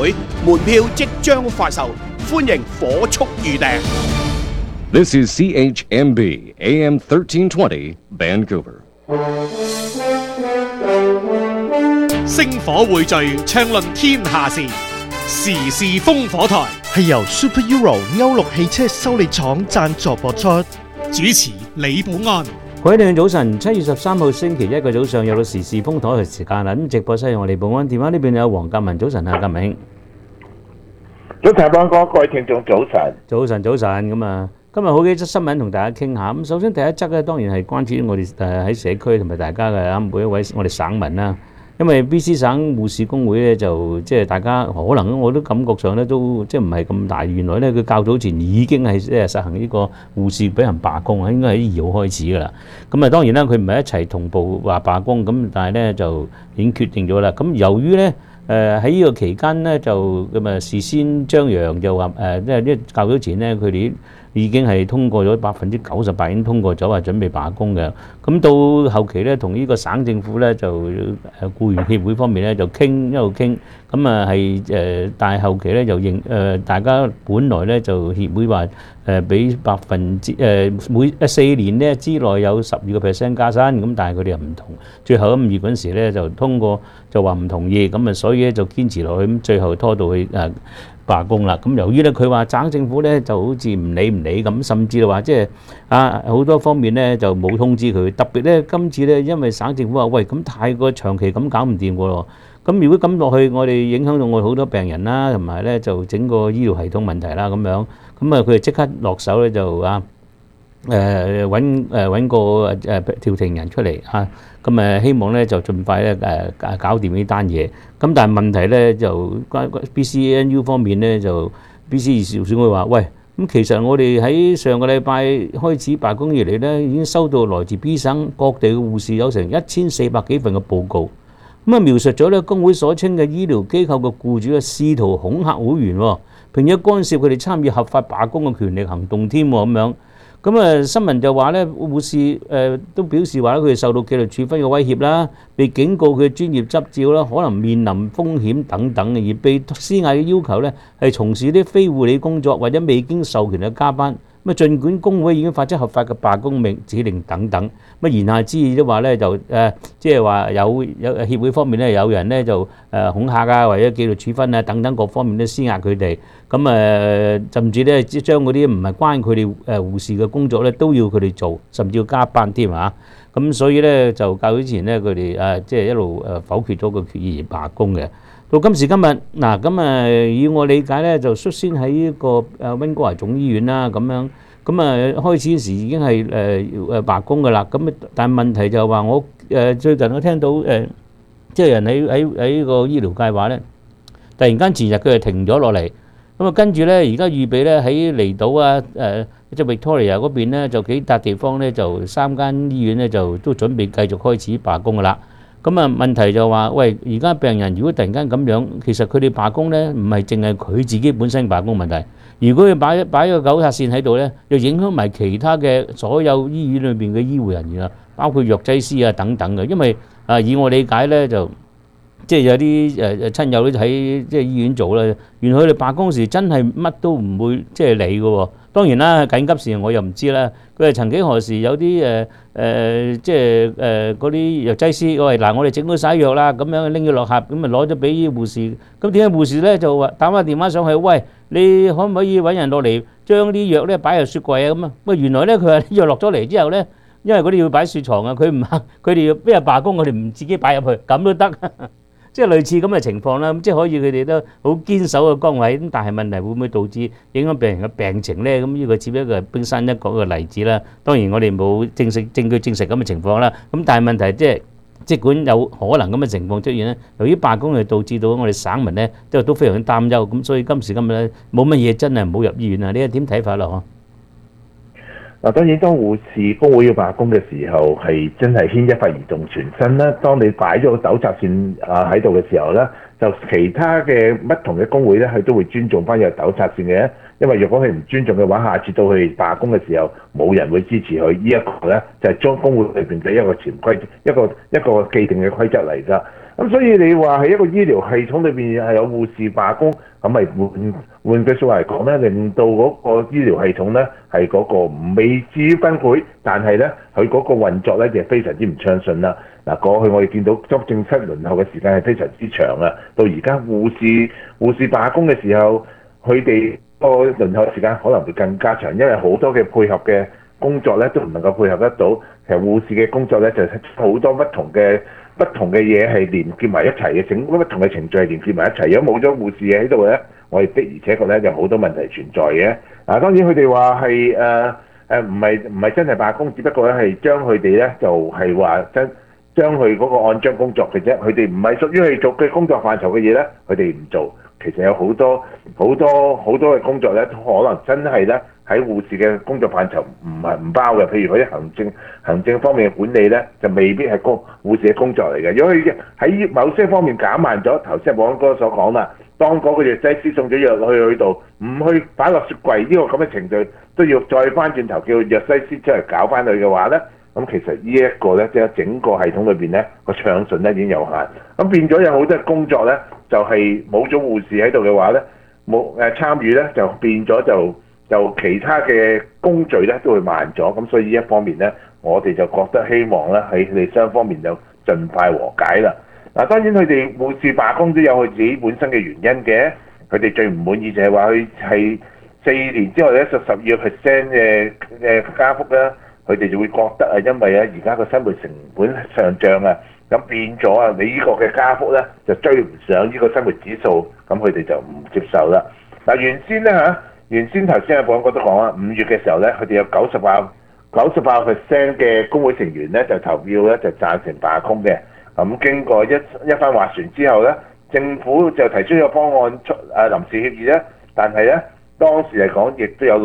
會，門票即將發售，歡迎火速預訂。 This is CHMB AM 1320 Vancouver. 星火匯聚，暢論天下事，時事烽火台係由 Super Euro 歐陸汽車修理廠贊助播出。 主持李寶安。 各位聽眾早晨，7月13號星期一嘅早上有到時事風台嘅時間啦。咁直播室有我哋保安，電話呢邊有黃格文。早晨啊，格明。 早晨，邦哥，各位聽眾早晨。 早晨，咁啊，今日好幾則新聞同大家傾下。咁首先第一則咧，當然係關注我哋喺社區同埋大家嘅每一位我哋省民啦。因為 BC 省護士工會咧就即係大家可能我都感覺上咧都即係唔係咁大，原來咧佢較早前已經係實行呢個護士俾人罷工啊，應該喺2號開始㗎啦。咁啊當然啦，佢唔係一齊同步話罷工，咁但係咧就已經決定咗啦。咁由於咧喺呢個期間咧就咁啊事先張揚就話即係較早前咧佢哋已經係通過咗98%已經通過咗話準備罷工嘅。咁到後期咧同呢個省政府咧就僱員協會方面咧就一路傾，咁啊係但係後期咧就大家本來咧就協會話俾每4年咧之內有12%加薪，咁但係佢哋又唔同，最後5月嗰陣時咧就通過就話唔同意，咁啊所以咧就堅持落去，咁最後拖到去罷工啦。咁由於咧佢話省政府咧就好似唔理咁，甚至話即係好多方面咧就冇通知佢。特別咧今次咧因為省政府話喂咁太過長期咁搞唔掂喎，咁如果咁落去我哋影響到我哋好多病人啦，同埋咧就整個醫療系統問題啦咁樣，咁啊佢哋即刻落手咧就揾個調停人出嚟咁希望咧就盡快咧搞掂呢單嘢。咁但係問題咧就 BCNU 方面咧就 BC 時選會話喂，咁其實我哋喺上個禮拜開始罷工以嚟咧，已經收到來自 B 省各地嘅護士有成1400幾份嘅報告，咁描述咗咧工會所稱嘅醫療機構嘅僱主試圖恐嚇會員，並且干涉佢哋參與合法罷工嘅權力行動添咁樣。咁新聞就話咧，護士都表示話咧，佢哋受到紀律處分嘅威脅啦，被警告佢嘅專業執照啦，可能面臨風險等等，而被施壓嘅要求咧係從事啲非護理工作或者未經授權嘅加班。咁儘管工會已經發出合法嘅罷工指令等等，言下之意都話咧就即係話有協會方面咧有人咧就恐嚇啊，或者紀律處分啊等等各方面都施壓佢哋。咁甚至咧將嗰啲唔係關佢哋護士嘅工作咧都要佢哋做，甚至要加班添啊！咁所以咧就較早前咧佢哋即係一路否決咗個決議而罷工嘅。到今時今日嗱，咁以我理解咧，就率先喺呢個溫哥華總醫院啦，咁樣咁開始時已經係罷工㗎啦。咁但係問題就係話我最近我聽到即係人喺個醫療界話咧，突然間前日佢就停咗落嚟，咁跟住咧而家預備咧喺離島啊即係 Victoria 嗰邊咧就幾笪地方咧就3間醫院咧就都準備繼續開始罷工㗎啦。咁問題就話喂，而家病人如果突然間咁樣，其實佢哋罷工咧，唔係淨係佢自己本身罷工問題。如果佢擺個九塔線喺度咧，又影響埋其他嘅所有醫院裏邊嘅醫護人員啊，包括藥劑師啊等等嘅。因為以我理解咧，就即係有啲親友都喺即係醫院做啦，原來佢哋罷工時真係乜都唔會即係理嘅喎。當然啦，緊急時我又唔知啦。佢係曾幾何時有啲即係嗰啲藥劑師，喂嗱，我哋整好晒藥啦，咁樣拎咗落盒，咁咪攞咗俾護士。咁點解護士咧就話打返電話上去，喂，你可唔可以揾人落嚟將啲藥咧擺入雪櫃啊？咁啊，喂，原來咧佢話啲藥落咗嚟之後咧，因為嗰啲要擺雪藏啊，佢唔肯，佢哋要邊日罷工，我哋唔自己擺入去，咁都得。即係類似咁嘅情況啦，咁即係可以佢哋都好堅守嘅崗位，咁但係問題會唔會導致影響病人嘅病情咧？咁呢個只不過係冰山一角嘅例子啦。當然我哋冇證據證實咁嘅情況啦。咁但係問題即管有可能咁嘅情況出現咧，由於罷工係導致到我哋省民咧都非常擔憂，咁所以今時今日咧冇乜嘢真係唔好入醫院啊！你係點睇法咯？ 嗱，當然當護士工會要罷工嘅時候，係真係牽一髮而動全身啦。當你擺咗個糾察線喺度嘅時候咧，就其他嘅不同嘅工會咧，佢都會尊重翻有糾察線嘅。因為如果佢唔尊重嘅話，下次到佢罷工嘅時候，冇人會支持佢。呢一個咧就係將工會裏邊嘅一個潛規則，一個既定嘅規則嚟㗎。 咁所以你話喺一個醫療系統裏邊係有護士罷工，咁咪換句説話嚟講咧，令到嗰個醫療系統咧係嗰個未至於崩潰，但係咧佢嗰個運作咧就非常之唔暢順啦。嗱，過去我哋見到急症室輪候嘅時間係非常之長啊，到而家護士罷工嘅時候，佢哋個輪候時間可能會更加長，因為好多嘅配合嘅工作咧都唔能夠配合得到。其實護士嘅工作咧就好多不同嘅嘢係連結埋一齊嘅，整不同嘅程序係連結埋一齊。如果冇咗護士喺度咧，我哋的而且確咧有好多問題存在嘅。嗱，當然佢哋話係唔係真係罷工，只不過咧係將佢哋咧就係話將佢嗰個按章工作嘅啫。佢哋唔係屬於佢做嘅工作範疇嘅嘢咧，佢哋唔做。其實有好多嘅工作咧，可能真係咧喺護士嘅工作範疇唔包嘅。譬如嗰啲行政方面嘅管理咧，就未必係護士嘅工作嚟嘅。如果佢喺某些方面減慢咗，頭先保安哥所講啦，當嗰個藥劑師送咗藥落去佢度，唔去擺落雪櫃呢個咁嘅程序，都要再翻轉頭叫藥劑師出嚟搞翻佢嘅話咧，咁其實呢一個咧，即係整個系統裏邊咧個暢順咧已經有限，咁變咗有好多工作咧，就係冇咗護士喺度嘅話咧，冇參與咧，就變咗就其他嘅工序咧都會慢咗，咁所以呢一方面咧，我哋就覺得希望咧喺佢哋雙方面就盡快和解啦。嗱，當然佢哋護士罷工都有佢自己本身嘅原因嘅，佢哋最唔滿意就係話佢係4年之後咧就12% 嘅加幅啦。佢哋就會覺得啊，因為而家個生活成本上漲啊，咁變咗啊，你呢個嘅加幅咧就追唔上呢個生活指數，咁佢哋就唔接受啦。嗱，原先頭先阿保安哥都講啦，5月嘅時候咧，佢哋有98% 嘅工會成員咧就投票咧就贊成罷工嘅。咁經過一番斡旋之後咧，政府就提出咗方案臨時協議咧，但係咧，當時嚟講，亦都有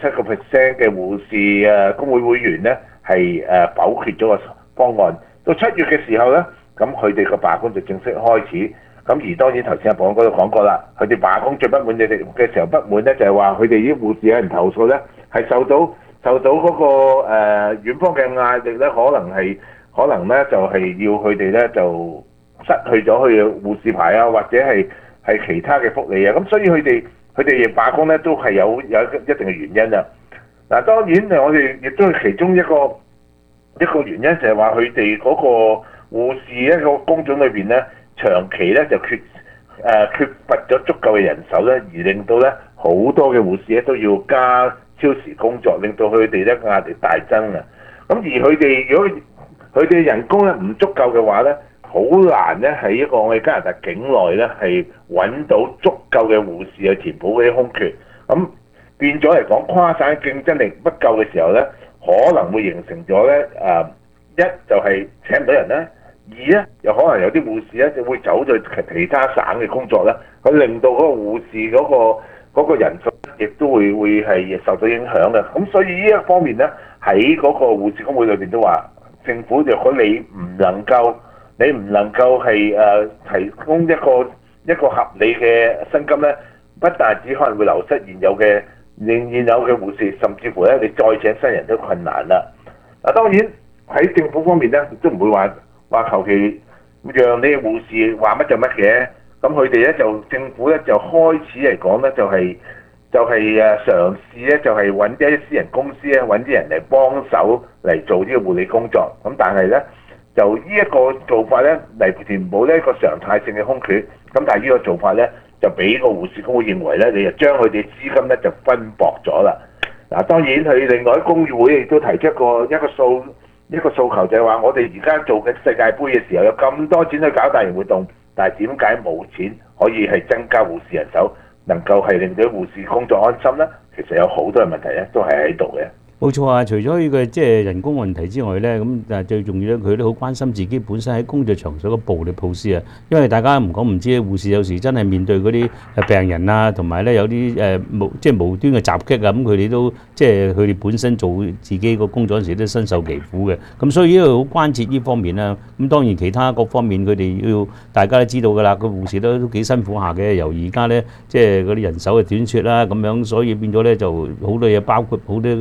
67% 嘅護士工會會員咧係否決咗個方案。到7月嘅時候咧，咁佢哋個罷工就正式開始。咁而當然頭先阿保安哥都講過啦，佢哋罷工最不滿嘅時候不滿咧，就係話佢哋啲護士有人投訴咧，係受到嗰個院方嘅壓力咧，可能咧就係要佢哋咧就失去咗佢嘅護士牌啊，或者係其他嘅福利啊。咁所以佢哋罷工咧都係有一定嘅原因啊。嗱，當然我哋亦都係其中一個原因，就係話佢哋嗰個護士一個工種裏邊咧，長期咧就缺乏咗足夠嘅人手咧，而令到咧好多嘅護士咧都要加超時工作，令到佢哋咧壓力大增啊。咁而佢哋如果佢哋人工咧唔足夠嘅話咧，好難咧喺一個我哋加拿大境內咧係揾到足夠嘅護士去填補嗰啲空缺。咁變咗嚟講，跨省競爭力不夠嘅時候咧，可能會形成咗咧一就係請唔到人啦，二咧又可能有啲護士咧就會走咗其他省嘅工作啦，佢令到嗰個護士嗰個人數亦都會係受到影響嘅。咁所以呢一方面咧，喺嗰個護士工會裏邊都話，政府如果你唔能夠係提供一個合理嘅薪金咧，不但只可能會流失現有嘅護士，甚至乎咧你再請新人都困難啦。嗱，當然喺政府方面咧，都唔會話求其讓你護士話乜就乜嘅。咁佢哋咧政府咧就開始嚟講咧就係嘗試咧就係揾一啲私人公司咧揾啲人嚟幫手嚟做呢個護理工作。咁但係咧就呢一個做法咧嚟填補呢一個常態性嘅空缺。咁但係呢個做法咧就俾個護士工會認為咧，你就將佢哋資金咧就分薄咗啦。嗱，當然佢另外工會亦都提出一個訴求，就係話我哋而家做緊世界盃嘅時候有咁多錢去搞大型活動，但係點解冇錢可以係增加護士人手，能夠係令到護士工作安心呢？其實有好多嘅問題咧，都係喺度嘅。 冇錯啊！除咗呢個即係人工問題之外咧，咁但係最重要咧，佢都好關心自己本身喺工作場所嘅暴力措施啊。因為大家唔講唔知，護士有時真係面對嗰啲病人啊，同埋咧有啲無端嘅襲擊啊，咁佢哋都即係佢哋本身做自己個工作嗰陣時都身受其苦嘅。咁所以呢個好關切呢方面啦。咁當然其他各方面佢哋要大家都知道㗎啦，個護士都幾辛苦下嘅。由而家咧即係嗰啲人手嘅短缺啦，咁樣所以變咗咧就好多嘢，包括好多咩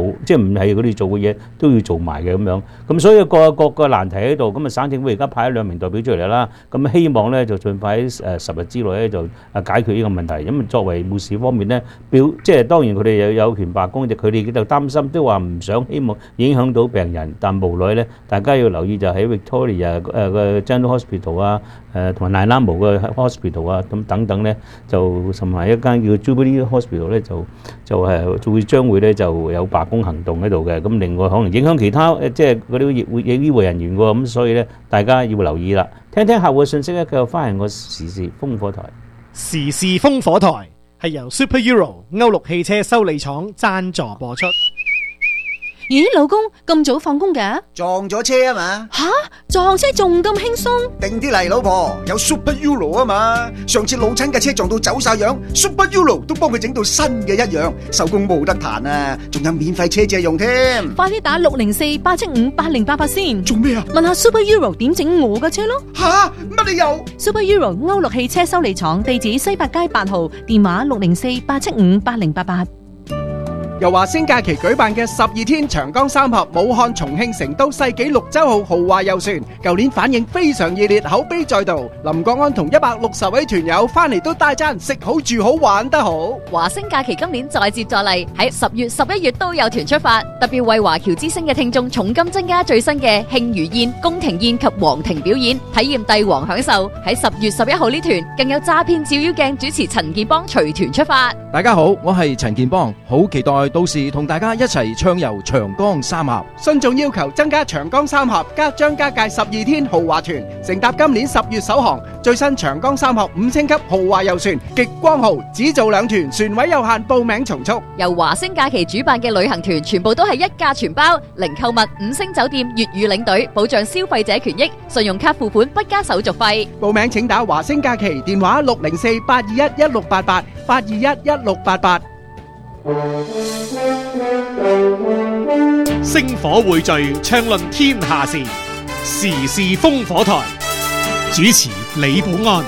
冇，即係唔係佢哋做嘅嘢都要做埋嘅咁樣。咁所以各個難題喺度。咁啊，省政府而家派咗2名代表出嚟啦。咁希望咧就盡快喺10日之內咧就解決呢個問題。咁作為護士方面咧，即係當然佢哋有權罷工，佢哋就擔心都話唔想希望影響到病人，但無奈咧大家要留意就喺 Victoria 個 General Hospital 啊，同埋 Nanaimo 嘅 Hospital 啊，咁等等咧就甚至一間叫 Jubilee Hospital 咧就將會咧就有罷工行動喺度嘅。咁另外可能影響其他即係嗰啲醫護人員喎。咁所以咧大家要留意啦。聽聽客戶嘅信息咧，繼續翻嚟我時事烽火台。 時事烽火台係由 Super Euro 歐陸汽車修理廠贊助播出。 咦，老公咁早放工嘅？ 撞咗車啊嘛！ 吓，撞車仲咁輕鬆？ 定啲嚟，老婆，有 Super Euro 啊嘛！上次老親嘅車撞到走晒樣，Super Euro 都幫佢整到新嘅一樣，手工冇得彈啊！仲有免費車借用添。 快啲打604-875-8088先。 做咩啊？ 問下 Super Euro 點整我嘅車咯。 吓，乜理由 ？Super Euro 歐陸汽車修理廠，地址西八街8號，電話604-875-8088。 由華星假期舉辦嘅12天長江三峽武漢、重慶、成都世紀綠洲號豪華遊船，舊年反應非常熱烈，口碑再度。林國安同160位團友翻嚟都大讚食好住好玩得好。 華星假期今年再接再厲，喺10月、11月都有團出發，特別為華僑之星嘅聽眾重金增加最新嘅慶餘宴、宮廷宴及皇庭表演，體驗帝王享受。喺10月11號呢團更有詐騙照妖鏡主持陳建邦隨團出發。 大家好，我係陳建邦，好期待到時同大家一齊暢遊長江三峽。 信眾要求增加長江三峽加張家界12天豪華團，乘搭今年10月首航最新長江三峽5星級豪華遊船極光號，只做2團，船位有限，報名從速。 由華星假期主辦嘅旅行團全部都係一價全包，零購物5星酒店，粵語領隊，保障消費者權益，信用卡付款不加手續費。 報名請打華星假期電話604-821-1688，821-1688。 星火匯聚，暢論天下事，時事烽火台。主持李寶安。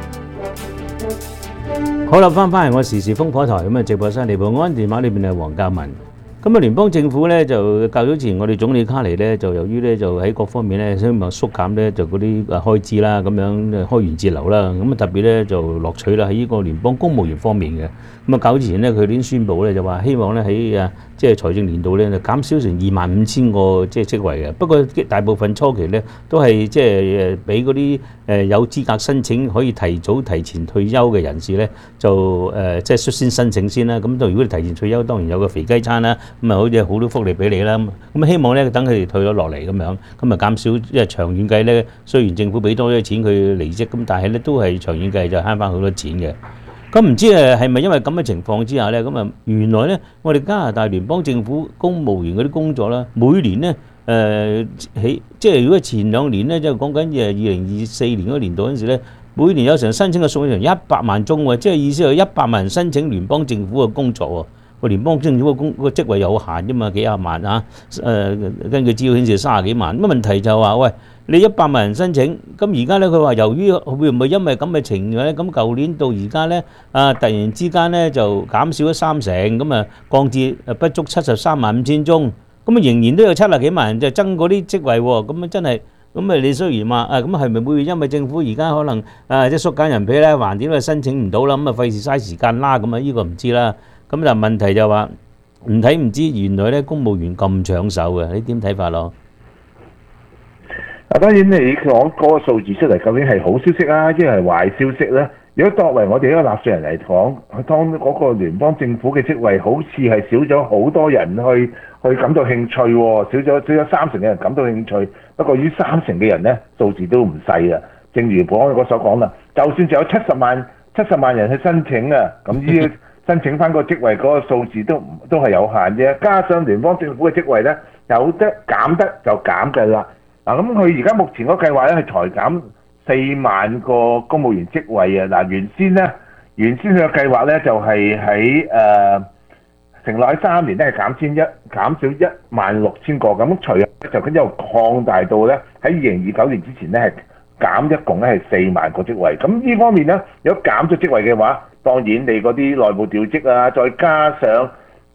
好啦，翻嚟我時事烽火台咁啊，直播室李寶安，電話裏邊係黃嘉文。咁啊，聯邦政府咧就較早前我哋總理卡尼咧就由於咧就喺各方面咧希望縮減咧就嗰啲開支啦，咁樣開源節流啦，咁啊特別咧就落取啦喺呢個聯邦公務員方面嘅。咁啊較早前咧佢已經宣布咧就話希望咧喺即係財政年度咧就減少成25,000個即係職位嘅。不過大部分初期咧都係即係俾嗰啲有資格申請可以提前退休嘅人士咧就即係率先申請先啦。咁到如果你提前退休，當然有個肥雞餐啦。咁啊，好似好多福利俾你啦。咁希望咧，等佢哋退咗落嚟咁樣，咁啊減少，因為長遠計咧，雖然政府俾多咗錢佢離職，咁但係咧都係長遠計就慳翻好多錢嘅。咁唔知係咪因為咁嘅情況之下咧，咁啊原來咧，我哋加拿大聯邦政府公務員嗰啲工作啦，每年咧即係如果前2年咧，即係講緊2024年嗰個年度嗰陣時咧，每年有成申請嘅數量100萬宗喎，即係意思係100萬人申請聯邦政府嘅工作喎。個聯邦政府個職位有限啫嘛，幾廿萬啊！根據資料顯示30幾萬。咁問題就話，喂，你100萬人申請，咁而家咧佢話由於會唔會因為咁嘅情況咧，咁舊年到而家咧突然之間咧就減少咗30%，咁啊降至不足735000宗，咁啊仍然都有70幾萬人就爭嗰啲職位喎，咁啊真係。咁啊，你雖然話咁係咪會因為政府而家可能即係縮減人皮咧，橫掂都申請唔到啦，咁啊費事嘥時間啦，咁啊呢個唔知啦。咁但係問題就話唔睇唔知，原來咧公務員咁搶手嘅，你點睇法咯？ 當然你講嗰個數字出嚟，究竟係好消息啊，抑係壞消息咧？如果作為我哋一個納稅人嚟講，當嗰個聯邦政府嘅職位好似係少咗好多人去感到興趣喎，少咗30%嘅人感到興趣。不過於30%嘅人咧，數字都唔細啊。正如保安哥所講啦，就算就有70萬人去申請啊，咁呢申請翻個職位嗰個數字都係有限啫。加上聯邦政府嘅職位咧，有得減得就減㗎啦。嗱，咁佢而家目前嗰個計劃咧係裁減4萬個公務員職位啊！嗱，原先佢嘅計劃咧就係喺承諾喺3年咧係減少16000個，咁隨後就跟住又擴大到咧喺2029年之前咧係一共咧係4萬個職位。咁呢方面咧，如果減咗職位嘅話，當然你嗰啲內部調職啊，再加上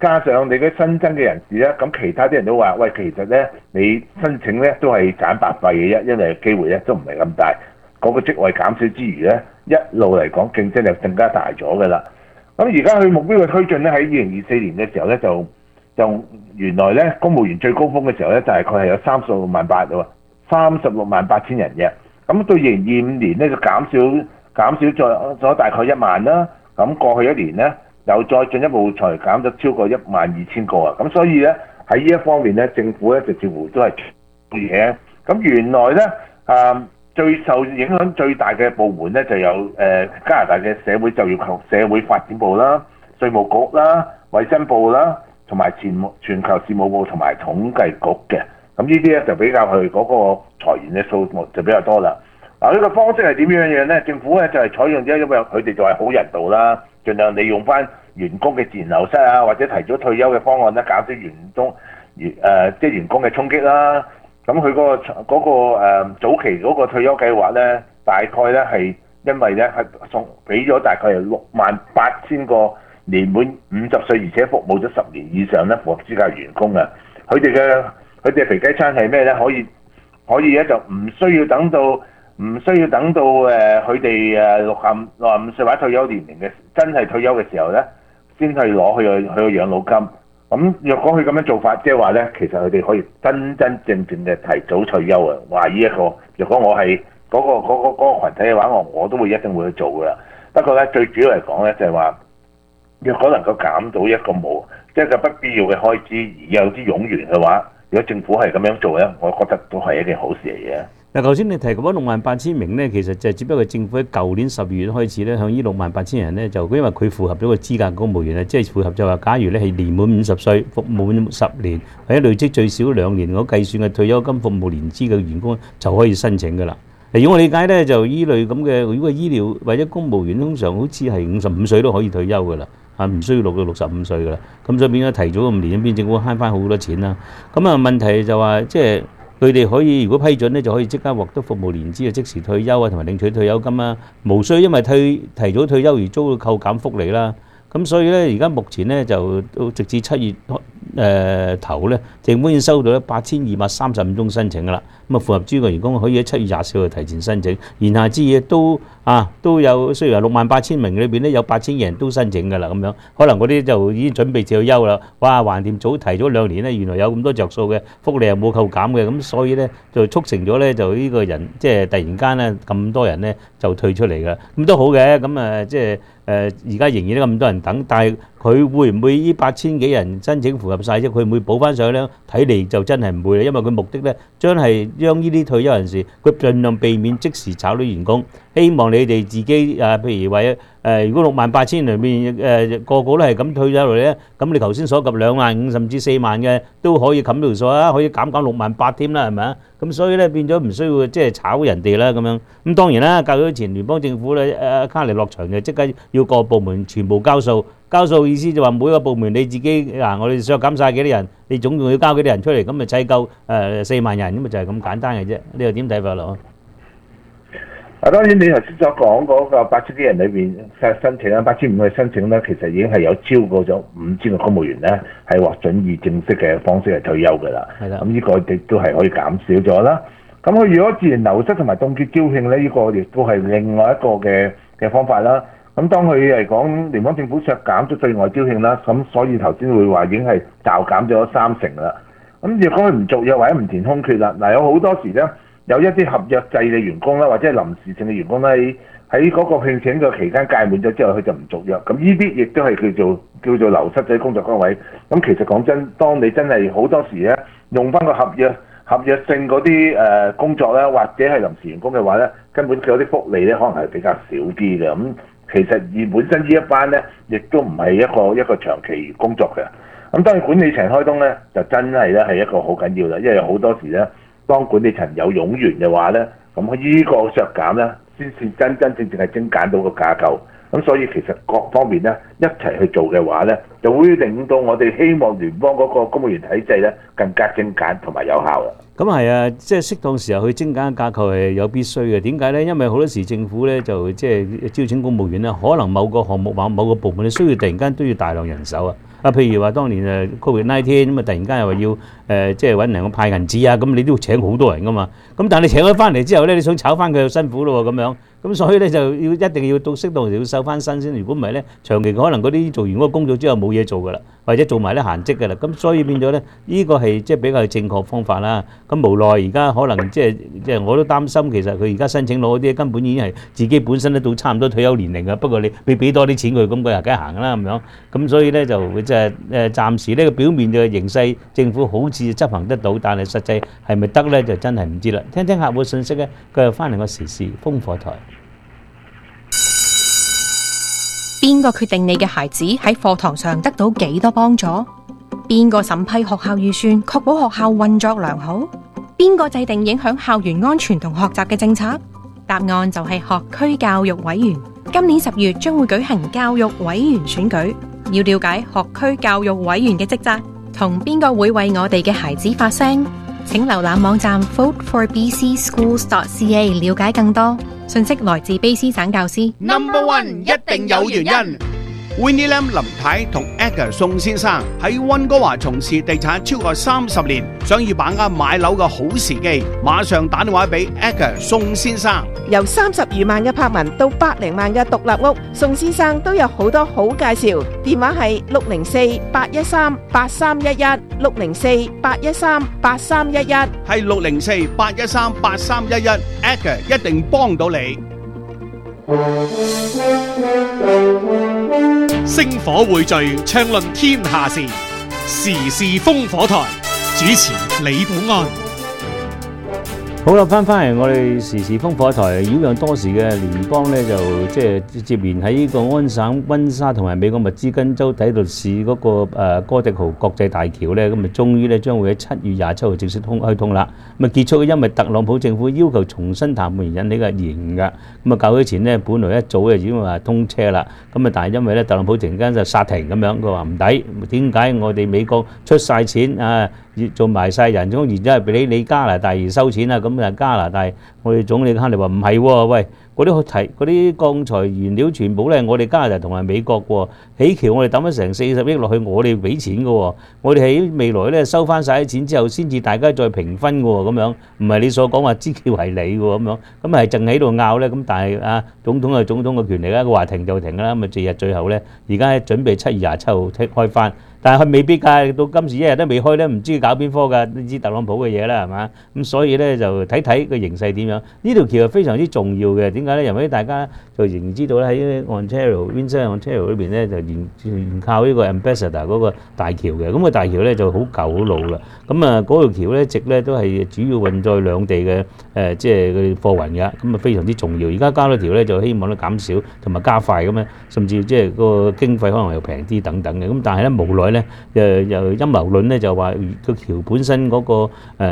加上你嘅新增嘅人士咧，咁其他啲人都話：喂，其實咧你申請咧都係揀白費嘅啫，因為機會咧都唔係咁大。嗰個職位減少之餘咧，一路嚟講競爭力更加大咗㗎啦。咁而家佢目標嘅推進咧，喺2024年嘅時候咧，就原來咧公務員最高峰嘅時候咧，大概係有36.8喎，36.8千人嘅。咁到2025年咧就減少咗大概1萬啦。咁過去一年咧又再進一步裁減咗超過12000個啊。咁所以咧喺呢一方面咧，政府咧就似乎都係做嘢。咁原來咧最受影響最大嘅部門咧就有加拿大嘅社會就業及社會發展部啦、稅務局啦、衛生部啦，同埋全球事務部同埋統計局嘅。咁呢啲咧就比較佢嗰個裁員嘅數目就比較多啦。嗱，呢個方式係點樣咧？政府咧就係採用咗，因為佢哋就係好人道啦，盡量利用翻員工嘅自然流失啊，或者提早退休嘅方案咧，減少員工嘅衝擊啦。咁佢嗰個早期嗰個退休計劃咧，大概咧係因為咧係俾咗大概係68000個年滿50歲而且服務咗10年以上咧符合資格員工啊。佢哋嘅肥雞餐係咩咧？可以咧就唔需要等到佢哋65歲或者退休年齡嘅真係退休嘅時候咧，先去攞佢嘅養老金。咁若果佢咁樣做法，即係話咧，其實佢哋可以真正嘅提早退休啊！話呢一個，若果我係嗰個羣體嘅話，我都一定會去做噶啦。不過咧，最主要嚟講咧，就係話，若果能夠減到一個不必要嘅開支，而有啲冗員嘅話，如果政府係咁樣做咧，我覺得都係一件好事嚟嘅。 嗱，頭先你提及嗰68000名咧，其實就只不過政府喺舊年12月開始咧，向呢68000人咧，就因為佢符合咗個資格公務員啊，即係符合就話，假如咧係年滿50歲、服務滿10年，或者累積最少2年嗰計算嘅退休金服務年資嘅員工就可以申請噶啦。如果我理解咧，就依類咁嘅，如果醫療或者公務員通常好似係55歲都可以退休噶啦，唔需要到65歲噶啦。咁所以變咗提早5年，變政府慳翻好多錢啦。咁啊問題就話即係。佢哋可以如果批准咧，就可以即刻獲得服務年資啊，即時退休啊，同埋領取退休金啊，無需因為提早退休而遭到扣減福利啦。咁所以咧，而家目前咧就到直至7月頭咧，政府已經收到8235宗申請噶啦。咁啊，符合資格員工可以喺7月24號提前申請。言下之意都有，雖然係68000名裏邊咧有8000人都申請噶啦，咁樣可能嗰啲就已經準備退休啦。哇，橫掂早提咗2年咧，原來有咁多着數嘅福利又冇扣減嘅，咁所以咧就促成咗咧就呢個人即係突然間咧咁多人咧就退出嚟噶，咁都好嘅。咁即係而家仍然都咁多人等，但係佢會唔會呢8000幾人申請符合晒啫？佢會唔會補翻上去咧？睇嚟就真係唔會啦，因為佢目的咧將呢啲退休人士，佢盡量避免即時炒到員工，希望你哋自己譬如話如果68000裏面個個都係咁退咗落嚟咧，咁你頭先所及2萬5甚至4萬嘅都可以冚條數啊，可以減68000添啦，係咪啊？咁所以咧變咗唔需要即係炒人哋啦咁樣。咁當然啦，較早前聯邦政府咧卡尼落場就即刻要各部門全部交數。交數意思就話每個部門你自己我哋削減晒幾多人，你總共要交幾多人出嚟，咁咪砌夠4萬人，咁咪就係咁簡單嘅啫。你又點睇法咯？ 當然你頭先所講嗰個8000幾人裏邊申請啦，8500嘅申請咧，其實已經係有超過咗5000個公務員咧係獲准以正式嘅方式係退休㗎啦。係啦，咁呢個亦都係可以減少咗啦。咁佢如果自然流失同埋凍結招聘咧，呢個亦都係另外一個嘅方法啦。咁當佢嚟講，聯邦政府削減咗對外招聘啦，咁所以頭先會話已經係驟減咗30%啦。咁如果佢唔續約或者唔填空缺啦，有好多時咧有一啲合約制嘅員工啦，或者係臨時性嘅員工咧，喺嗰個聘請嘅期間屆滿咗之後，佢就唔續約。咁呢啲亦都係叫做流失咗工作崗位。咁其實講真，當你真係好多時咧用翻個合約性嗰啲工作咧，或者係臨時員工嘅話咧，根本佢有啲福利咧可能係比較少啲嘅。咁其實而本身呢一班咧，亦都唔係一個長期工作嘅。咁當然管理層開通咧，就真係咧係一個好緊要啦，因為好多時咧，當管理層有冗員嘅話咧，咁呢個削減咧，先至真正係精簡到個架構。咁所以其實各方面咧一齊去做嘅話咧，就會令到我哋希望聯邦嗰個公務員體制咧更加精簡同埋有效啦。 咁係啊，即係適當時候去精簡架構係有必須嘅。點解咧？因為好多時政府咧就即係招請公務員咧，可能某個項目或某個部門你需要突然間都要大量人手啊。 譬如話當年COVID-19 咁啊，突然間又話要即係揾人派銀紙啊，咁你都要請好多人噶嘛。咁但係你請咗翻嚟之後咧，你想炒翻佢又辛苦咯喎咁樣。咁所以咧就要一定要到適當時要收翻身先。如果唔係咧，長期可能嗰啲做完嗰個工作之後冇嘢做噶啦，或者做埋啲閒職噶啦。咁所以變咗咧，呢個係即係比較正確方法啦。咁無奈而家可能即係我都擔心，其實佢而家申請攞嗰啲根本已經係自己本身都到差唔多退休年齡啊。不過你俾多啲錢佢，咁佢又梗係行啦咁樣。咁所以咧就即係暫時呢個表面嘅形勢，政府好似執行得到，但係實際係咪得咧就真係唔知啦。聽聽客戶信息咧，佢又翻嚟個時事烽火台。 邊個決定你嘅孩子喺課堂上得到幾多幫助？邊個審批學校預算，確保學校運作良好？邊個制定影響校園安全同學習嘅政策？答案就係學區教育委員。今年10月將會舉行教育委員選舉，要了解學區教育委員嘅職責，同邊個會為我哋嘅孩子發聲？請瀏覽網站 voteforbcschools.ca 了解更多。信息來自卑斯省教師。 Number one 一定有原因。Winnie Lam 林太同 Edgar 宋先生喺溫哥華從事地產超過30年，想要把握買樓嘅好時機，馬上打電話俾 Edgar 宋先生。 由30餘萬嘅柏文到100萬嘅獨立屋，宋先生都有好多好介紹。電話係604-813-8311 604-813-8311， 係604-813-8311 Edgar 一定幫到你。 星火匯聚，暢論天下事，時事烽火台，主持李寶安。 好啦，翻嚟我哋時事烽火台，擾攘多時嘅聯邦呢，就即係接連喺呢個安省溫莎同埋美國密芝根州底特律市嗰個哥迪豪國際大橋呢，咁啊終於呢將會喺7月27號正式開通啦。咁啊結束，因為特朗普政府要求重新談判而引起嘅延㗎。咁啊較早前呢，本來一早就已經話通車啦，咁啊但係因為咧特朗普突然間就剎停咁樣，佢話唔抵，點解我哋美國出晒錢啊？做埋晒人工，然之後俾你加拿大而收錢啦，咁啊加拿大我哋總理哈利話唔係喎，喂，嗰啲鋼材原料全部咧，我哋加拿大同埋美國喎，起橋我哋抌咗成40億落去，我哋俾錢嘅喎，我哋喺未來咧收翻晒啲錢之後，先至大家再平分嘅喎，咁樣唔係你所講話支橋係你嘅喎，咁樣咁係淨喺度拗咧，咁但係啊總統係總統嘅權力啦，佢話停就停啦，咁啊最後咧而家準備7月27號開翻。但係佢未必㗎，到今時一日都未開咧，唔知佢搞邊科㗎？你知特朗普嘅嘢啦，係嘛？咁所以咧就睇睇個形勢點樣。呢條橋係非常之重要嘅，點解咧？因為大家就仍知道咧喺 Windsor Ontario 裏邊咧就沿靠呢個 Ambassador 嗰個大橋嘅。咁個大橋咧就好舊好老啦。咁啊嗰條橋咧一直咧都係主要運載兩地嘅即係嘅貨運㗎。咁啊非常之重要。而家加咗條咧就希望咧減少同埋加快咁樣，甚至即係個經費可能又平啲等等嘅。咁但係咧無奈咧又陰謀論咧就話個橋本身嗰個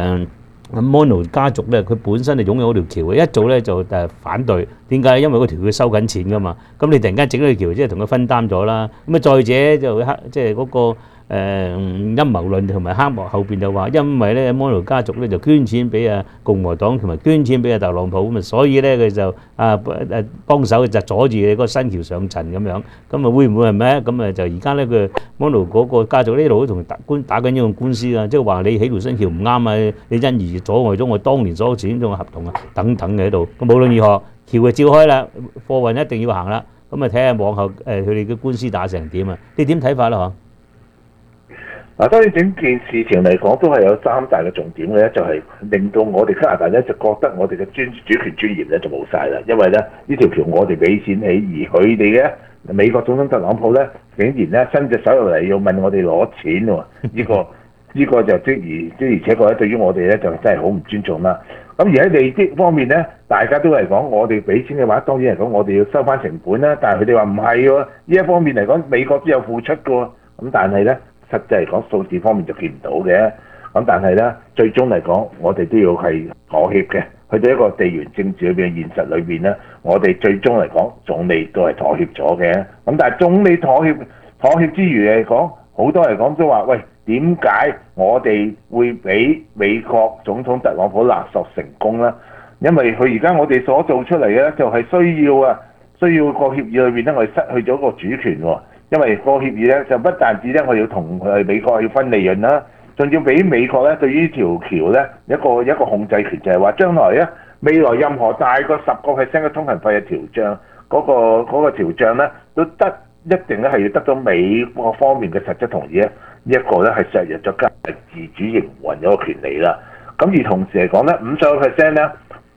Mono 家族咧，佢本身係擁有嗰條橋嘅，一早咧就反對。點解？因為嗰條佢收緊錢噶嘛。咁你突然間整咗條橋，即係同佢分擔咗啦。咁啊，再者就即係嗰個陰謀論同埋黑幕後邊就話，因為咧 Mono 家族咧就捐錢俾共和黨同埋捐錢俾特朗普咁啊，所以咧佢就幫手就阻住你嗰個新橋上層咁樣。咁啊會唔會係咩？咁啊就而家咧佢 Mono 嗰個家族呢度都同打緊呢個官司啊，即係話你起條新橋唔啱啊，你因而阻礙咗我當年所簽咗嘅合同啊，等等嘅喺度。咁無論如何，橋就照開啦，貨運一定要行啦。咁啊睇下往後佢哋嘅官司打成點啊？你點睇法啦？嗬？ 嗱，當然整件事情嚟講都係有3大嘅重點嘅咧，就係令到我哋加拿大咧就覺得我哋嘅主權尊嚴咧就冇晒啦，因為咧呢條橋我哋俾錢起，而佢哋嘅美國總統特朗普咧竟然咧伸隻手入嚟要問我哋攞錢喎，呢個就而且確咧對於我哋咧就真係好唔尊重啦。咁而喺利益方面咧，大家都係講我哋俾錢嘅話，當然係講我哋要收翻成本啦。但係佢哋話唔係喎，呢一方面嚟講，美國都有付出嘅喎。咁但係咧，實際嚟講數字方面就見唔到嘅。咁但係咧，最終嚟講，我哋都要係妥協嘅。去到一個地緣政治裏邊嘅現實裏邊咧，我哋最終嚟講，總理都係妥協咗嘅。咁但係總理妥協之餘嚟講，好多嚟講都話喂。點解我哋會俾美國總統特朗普勒索成功呢？因為佢而家我哋所做出嚟嘅就係需要個協議裏邊咧，我哋失去咗個主權喎。 因為個協議咧就不但止咧我要同美國要分利潤啦，仲要俾美國咧對於條橋咧一個控制權，就係話將來咧未來任何大過10%嘅通行費嘅調漲，嗰個調漲咧都一定咧係要得到美國方面嘅實質同意咧，呢一個咧係削弱咗加拿大自主營運嗰個權利啦。咁而同時嚟講咧，50%咧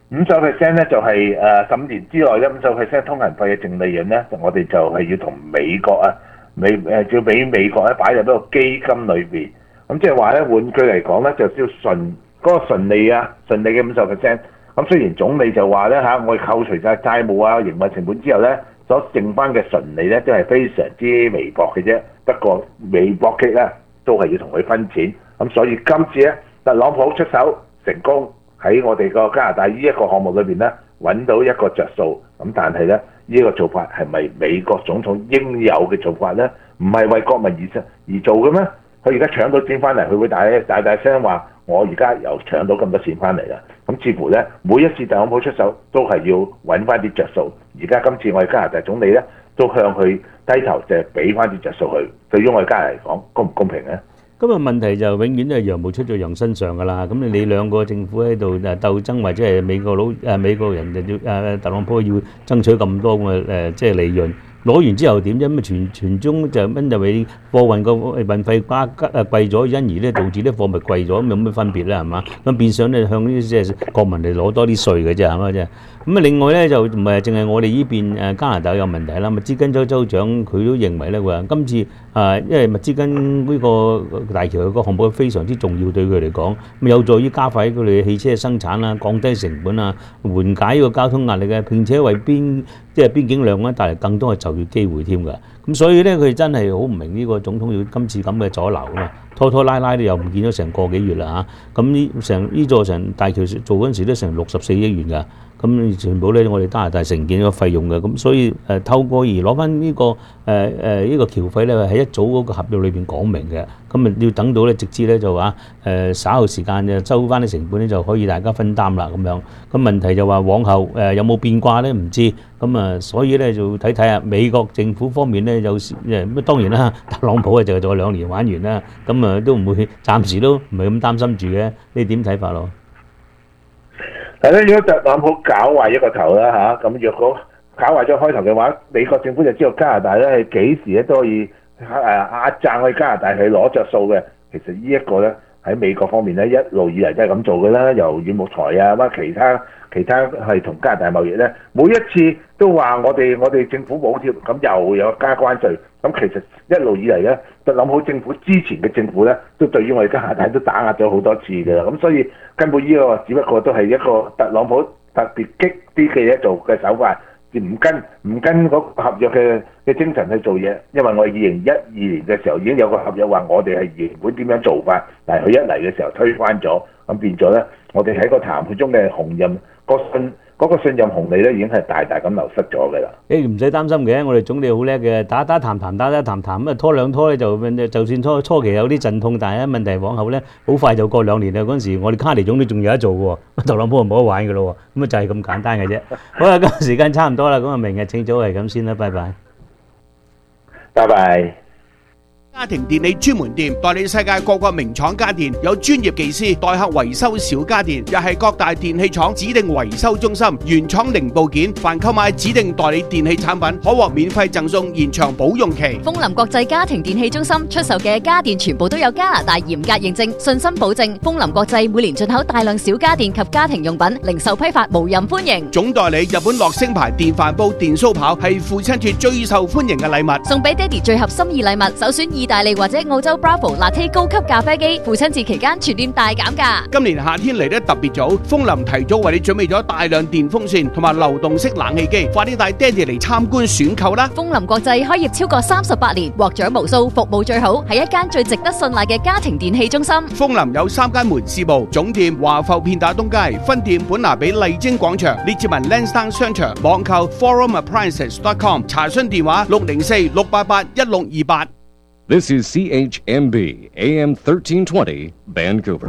，50%咧就係15年之內咧50%通行費嘅淨利潤咧，我哋就係要同美國要俾美國咧擺入一個基金裏邊。咁即係話咧，換句嚟講咧，就要嗰個純利嘅50%。咁雖然總理就話咧我哋扣除晒債務啊、營運成本之後咧，所剩翻嘅純利咧都係非常之微薄嘅啫。不過美國嘅咧都係要同佢分錢。咁所以今次咧，特朗普出手成功喺我哋個加拿大呢一個項目裏邊咧揾到一個着數。咁但係咧呢個做法係咪美國總統應有嘅做法咧？唔係為國民而做嘅咩？佢而家搶到錢翻嚟，佢會大聲話：我而家又搶到咁多錢翻嚟啦！咁似乎咧，每一次特朗普出手都係要揾翻啲着數。而家今次我哋加拿大總理咧都向佢低頭，就係俾翻啲着數佢。對於我哋加拿大嚟講，公唔公平咧？ 咁啊問題就永遠都係羊毛出在羊身上㗎啦。咁你兩個政府喺度鬥爭，或者係美國人就要特朗普要爭取咁多嘅即係利潤。攞完之後點啫？咁全中就因為貨運個運費貴咗，因而咧導致啲貨物貴咗，咁有咩分別咧？係嘛？咁變相咧向呢啲即係國民嚟攞多啲稅嘅啫，係嘛啫？咁啊另外咧就唔係淨係我哋呢邊加拿大有問題啦。密芝根州州長佢都認為咧話今次因為密芝根呢個大橋個項目非常之重要對佢嚟講，咁有助於加快佢哋汽車嘅生產啦、降低成本啊、緩解呢個交通壓力嘅，並且為邊境兩岸帶嚟更多嘅就業機會添㗎。咁所以咧佢真係好唔明呢個總統要今次咁嘅阻撓啊嘛，拖拉都又唔見咗成個幾月啦嚇。咁呢座大橋做嗰陣時都成64億元㗎。咁全部咧，我哋加拿大承建咗費用嘅，咁所以透過而攞翻呢個橋費咧，喺一早嗰個合約裏邊講明嘅，咁啊要等到咧，直至咧就話稍後時間就收翻啲成本咧，就可以大家分擔啦咁樣。咁問題就話往後有冇變卦咧？唔知。咁啊，所以咧就睇下美國政府方面咧有時當然啦，特朗普就做2年玩完啦，咁啊都唔會暫時都唔係咁擔心住嘅。你點睇法咯？ 係咧，如果特朗普搞壞一個頭啦咁若果搞壞咗開頭嘅話，美國政府就知道加拿大咧係幾時咧都可以壓榨去加拿大去攞着數嘅。其實呢一個咧喺美國方面咧一路以嚟都係咁做嘅啦，由軟木材啊或者其他係同加拿大貿易咧，每一次都話我哋政府補貼，咁又有加關稅。咁其實一路以嚟咧，特朗普政府之前嘅政府咧，都對於我哋加拿大都打壓咗好多次嘅啦。咁所以根本呢個只不過都係一個特朗普特別激啲嘅做嘅手法，唔跟嗰個合約嘅精神去做嘢。因為我哋2012年嘅時候已經有個合約話我哋係原本點樣做法，但係佢一嚟嘅時候推翻咗，咁變咗咧，我哋喺個談判中嘅紅任嗰個信任紅利咧已經係大大咁流失咗嘅啦。 唔使擔心嘅，我哋總理好叻嘅，打談咁啊拖兩拖咧就算初期有啲陣痛，但係問題往後咧好快就過2年啦。嗰陣時我哋卡尼總理仲有得做喎，特朗普就冇得玩嘅咯喎，咁啊就係咁簡單嘅啫。好啦，今日時間差唔多啦，咁啊明日請早係咁先啦，拜拜。 拜拜。 家庭電器專門店代理世界各個名廠家電，有專業技師代客維修小家電，又係各大電器廠指定維修中心，原廠零部件，凡購買指定代理電器產品，可獲免費贈送延長保用期。 豐林國際家庭電器中心出售嘅家電全部都有加拿大嚴格認證，信心保證。豐林國際每年進口大量小家電及家庭用品，零售批發無任歡迎。 總代理日本樂聲牌電飯煲、電酥刨係父親節最受歡迎嘅禮物， 送俾爹哋最合心意禮物，首選意大利或者澳洲 Bravo Latte 高級咖啡機，父親節期間全店大減價。 今年夏天嚟得特別早，豐林提早為你準備咗大量電風扇同埋流動式冷氣機，快啲帶爹哋嚟參觀選購啦！ 豐林國際開業超過38年，獲獎無數，服務最好，係一間最值得信賴嘅家庭電器中心。 豐林有3間門市部，總店華埠片打東街，分店本拿比麗晶廣場，列治文 Lansdowne 商場，網購 forumappliances.com， 查詢電話604-688-1628。 This is CHMB AM 1320 Vancouver.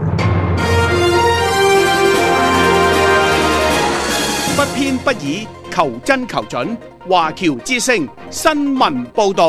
不偏不倚，求真求準。華僑之聲新聞報導。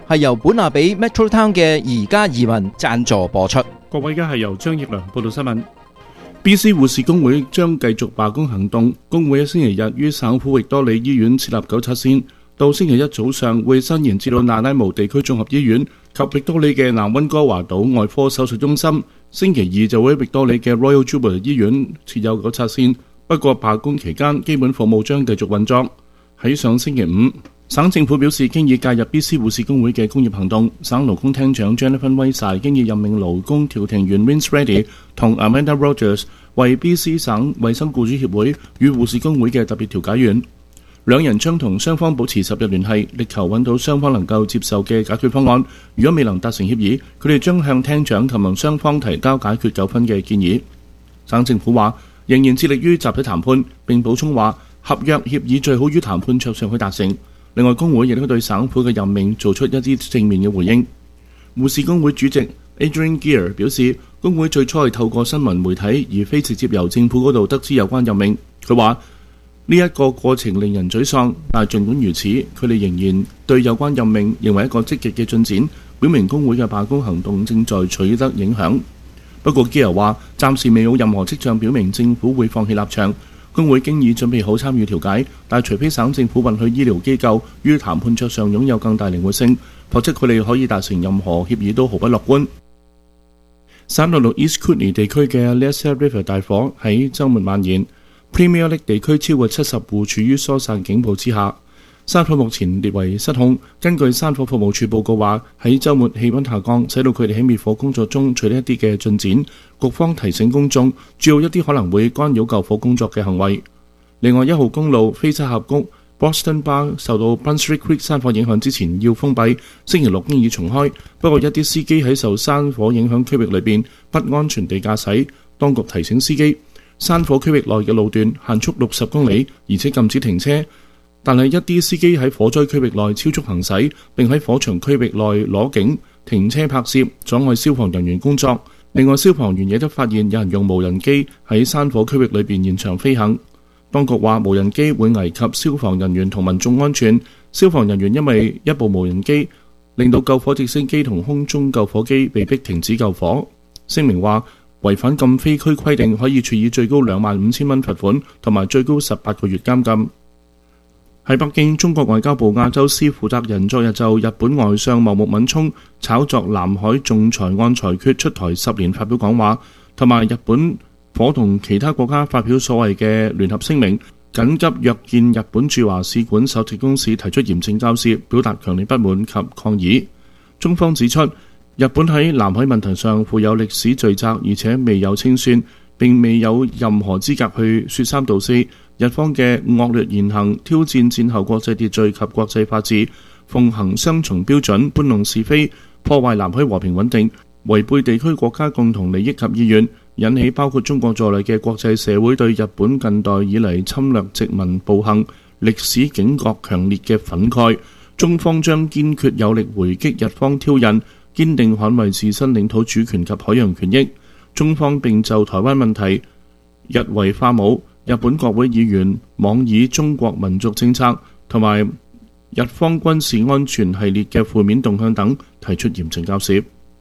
係由本拿比 Metro Town 嘅宜家移民贊助播出。 各位，而家係由張奕良報道新聞。BC 護士工會將繼續罷工行動，工會喺星期日於省府域多利醫院設立糾察線，到星期一早上會伸延至到那拉姆地區綜合醫院及域多利嘅南溫哥華島外科手術中心。星期二就會喺域多利嘅 Royal Jubilee 醫院設有糾察線，不過罷工期間基本服務將繼續運作。喺上星期五，省政府表示經已介入 BC 護士工會嘅工業行動。省勞工廳長 Jennifer Weisai 經已任命勞工調停員 Vince Reddy 同 Amanda Rogers 為 BC 省衛生僱主協會與護士工會嘅特別調解員。兩人將同雙方保持10日聯繫，力求揾到雙方能夠接受嘅解決方案。如果未能達成協議，佢哋將向廳長同雙方提交解決糾紛嘅建議。省政府話仍然致力於集體談判，並補充話合約協議最好於談判桌上去達成。另外，工會亦都對省府嘅任命做出一啲正面嘅回應。護士工會主席 Adrian Gear 表示，工會最初係透過新聞媒體而非直接由政府嗰度得知有關任命。佢話呢一個過程令人沮喪，但係儘管如此，佢哋仍然對有關任命認為一個積極嘅進展，表明工會嘅罷工行動正在取得影響。不過 Gear 話暫時未有任何跡象表明政府會放棄立場。工會經已準備好參與調解，但除非省政府允許醫療機構於談判桌上擁有更大靈活性，否則佢哋可以達成任何協議都毫不樂觀。省內陸 East Kootenay 地區嘅 Leicester River 大火喺週末蔓延 ，Premier League 地區超過70戶處於疏散警報之下。山火目前列為失控。根據山火服務處報告話，喺週末氣溫下降，使到佢哋喺滅火工作中取得一啲嘅進展。局方提醒公眾注意一啲可能會干擾救火工作嘅行為。另外，1號公路菲沙峽谷 Boston Bar 受到 Brunswick Creek 山火影響之前要封閉，星期6經已重開。不過一啲司機喺受山火影響區域裏邊不安全地駕駛，當局提醒司機，山火區域內嘅路段限速60公里，而且禁止停車。但係一啲司機喺火災區域內超速行駛，並喺火場區域內攞景停車拍攝，阻礙消防人員工作。另外，消防員亦都發現有人用無人機喺山火區域裏邊現場飛行。當局話無人機會危及消防人員同民眾安全。消防人員因為一部無人機令到救火直升機同空中救火機被迫停止救火。聲明話違反禁飛區規定可以處以最高25,000蚊罰款同埋最高18個月監禁。喺北京，中國外交部亞洲司負責人昨日就日本外相茂木敏充炒作南海仲裁案裁決出台10年發表講話，同埋日本伙同其他國家發表所謂嘅聯合聲明，緊急約見日本駐華使館首席公使，提出嚴正交涉，表達強烈不滿及抗議。中方指出，日本喺南海問題上負有歷史罪責，而且未有清算，並未有任何資格去說三道四。日方嘅惡劣言行挑戰戰後國際秩序及國際法治，奉行雙重標準，搬弄是非，破壞南海和平穩定，違背地區國家共同利益及意願，引起包括中國在內嘅國際社會對日本近代以嚟侵略殖民暴行歷史警覺強烈嘅憤慨。中方將堅決有力回擊日方挑釁，堅定捍衛自身領土主權及海洋權益。中方並就台灣問題日為化武、日本國會議員妄議中國民族政策同埋日方軍事安全系列嘅負面動向等提出嚴正交涉。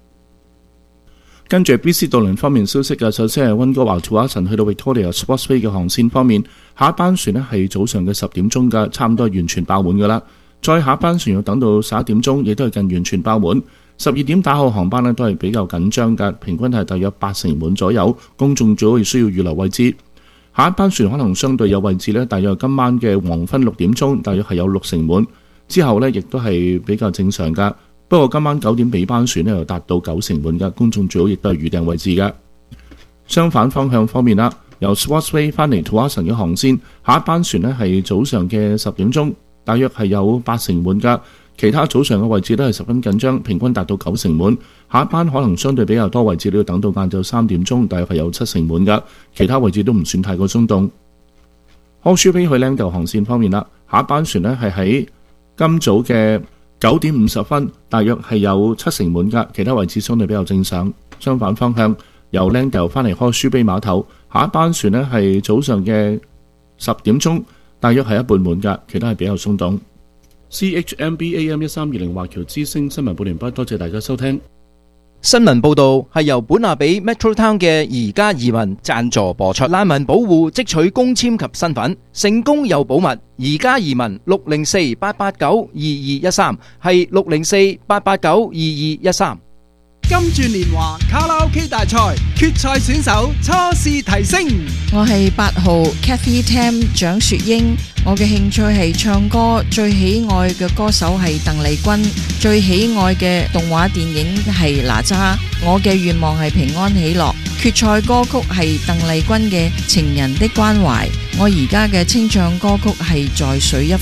跟住 BC 渡輪方面消息嘅，首先係溫哥華 Tsawwassen 去到 Victoria Sportsway 嘅航線方面，下一班船呢係早上嘅10點鐘嘅，差唔多完全爆滿噶啦。再下一班船要等到11點鐘，亦都係近完全爆滿。12點打後航班呢都係比較緊張嘅，平均係大約80%滿左右，公眾最好需要預留位置。下一班船可能相對有位置呢，大約今晚嘅黃昏6點鐘，大約係有60%滿，之後呢亦都係比較正常噶。不過今晚9點尾班船呢又達到90%滿噶，公眾最好亦都係預訂位置噶。相反方向方面啦，由 Sportsway 翻嚟 Tsawwassen 嘅航線，下一班船呢係早上嘅10點鐘，大約係有80%滿噶。其他早上嘅位置都係十分緊張，平均達到90%滿。下一班可能相對比較多位置，都要等到晏晝3點鐘，大約係有70%滿噶。其他位置都唔算太過鬆動。Horseshoe Bay 去 Langdale 航線方面啦，下一班船呢係喺今早嘅9點50分，大約係有70%滿噶。其他位置相對比較正常。相反方向，由 Langdale 翻嚟 Horseshoe Bay 碼頭，下一班船呢係早上嘅10點鐘，大約係一半滿噶。其他係比較鬆動。 CHMB AM 1320華僑之聲新聞報聯播，多謝大家收聽。 新聞報導係由本亞比 Metro Town 嘅宜家移民贊助播出。難民保護即取公簽及身份，成功又保密。宜家移民604-889-2213係604-889-2213。 金鑽年華卡拉 OK 大賽決賽選手初試提升。 我係8號 Kathy Tam 蔣雪英，我嘅興趣係唱歌，最喜愛嘅歌手係鄧麗君，最喜愛嘅動畫電影係哪吒，我嘅願望係平安喜樂。決賽歌曲係鄧麗君嘅《情人的關懷》，我而家嘅清唱歌曲係在水一